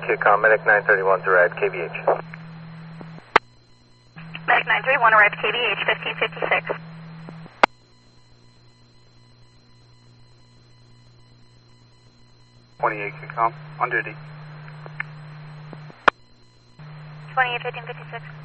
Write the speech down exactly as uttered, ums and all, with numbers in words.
Kicom, Medic nine thirty-one's arrived, K B H. Medic nine thirty-one arrived, K B H, fifteen fifty-six. twenty-eight Kicom, on duty. twenty-eight, fifteen fifty-six.